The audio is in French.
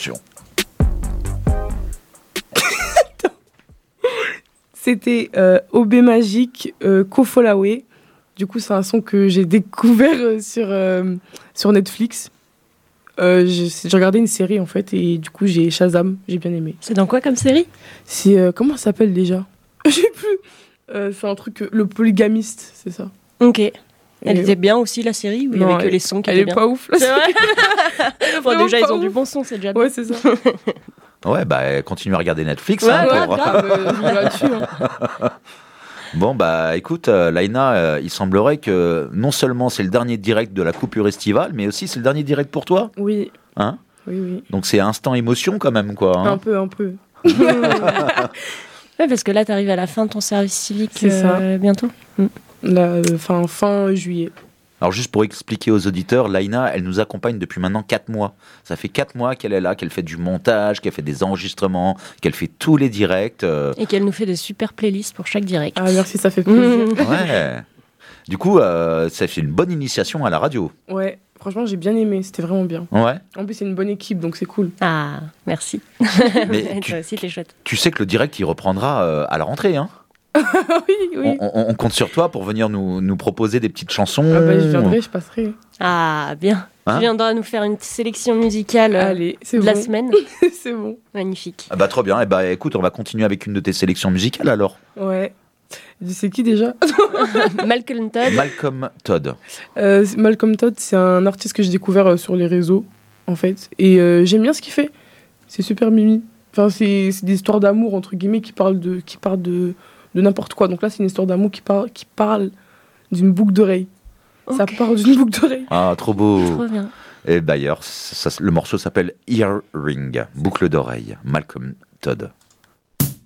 Attention. C'était OB Magique, Kofolawe. Du coup, c'est un son que j'ai découvert sur Netflix. J'ai regardé une série en fait et du coup j'ai Shazam, j'ai bien aimé. C'est dans quoi comme série ? C'est comment ça s'appelle déjà ? Je sais plus. C'est un truc le polygamiste, c'est ça. Ok. Elle était bien aussi la série ou il y avait que les sons qui étaient bien ? Elle est pas ouf. Là, c'est vrai. Déjà ils ont du bon son, c'est déjà bien. Ouais, c'est ça. Ouais, bah continue à regarder Netflix. Ouais, Pauvre. grave, là-dessus. Bon, bah écoute, Laïna, il semblerait que non seulement c'est le dernier direct de la coupure estivale, mais aussi c'est le dernier direct pour toi. Oui. Hein ? Oui. Donc c'est instant émotion quand même, quoi. Hein. Un peu. Ouais, parce que là, t'arrives à la fin de ton service civique bientôt. Fin juillet. Alors juste pour expliquer aux auditeurs, Laïna, elle nous accompagne depuis maintenant 4 mois. Ça fait 4 mois qu'elle est là, qu'elle fait du montage, qu'elle fait des enregistrements, qu'elle fait tous les directs. Et qu'elle nous fait des super playlists pour chaque direct. Ah merci, ça fait plaisir. Ouais. Du coup, ça fait une bonne initiation à la radio. Ouais, franchement j'ai bien aimé, c'était vraiment bien. Ouais. En plus c'est une bonne équipe donc c'est cool. Ah, merci. Mais toi aussi, t'es chouette. Tu sais que le direct il reprendra à la rentrée, hein. Oui. On compte sur toi pour venir nous proposer des petites chansons. Ah bah je viendrai, je passerai. Ah, bien. Hein, tu viendras nous faire une sélection musicale Allez, c'est de bon. la semaine. C'est bon. Magnifique. Ah bah trop bien. Et bah écoute, on va continuer avec une de tes sélections musicales alors. Ouais. C'est qui déjà? Malcolm Todd. Malcolm Todd. Malcolm Todd, c'est un artiste que j'ai découvert sur les réseaux, en fait. Et j'aime bien ce qu'il fait. C'est super mimi. Enfin, c'est des histoires d'amour, entre guillemets, qui parlent de n'importe quoi. Donc là, c'est une histoire d'amour qui parle d'une boucle d'oreille. Okay. Ça part d'une boucle d'oreille. Ah, trop beau. Trop bien. Et d'ailleurs, le morceau s'appelle Earring, boucle d'oreille. Malcolm Todd.